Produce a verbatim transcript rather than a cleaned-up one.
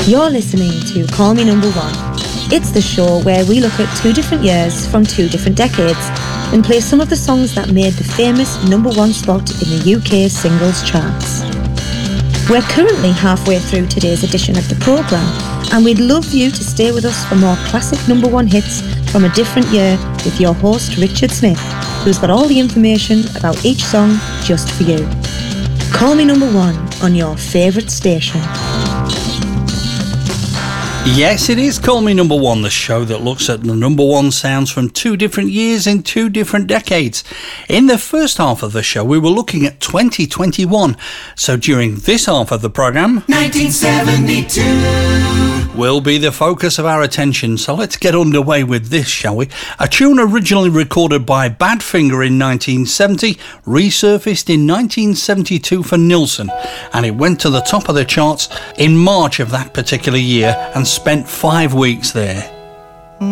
You're listening to Call Me Number One. It's the show where we look at two different years from two different decades and play some of the songs that made the famous number one spot in the U K singles charts. We're currently halfway through today's edition of the programme, and we'd love you to stay with us for more classic number one hits from a different year with your host Richard Smith, who's got all the information about each song just for you. Call Me Number One on your favourite station. Yes, it is Call Me Number One, the show that looks at the number one sounds from two different years in two different decades. In the first half of the show, we were looking at twenty twenty-one. So during this half of the programme, nineteen seventy-two will be the focus of our attention. So let's get underway with this, shall we? A tune originally recorded by Badfinger in nineteen seventy, resurfaced in nineteen seventy-two for Nilsson, and it went to the top of the charts in March of that particular year and spent five weeks there.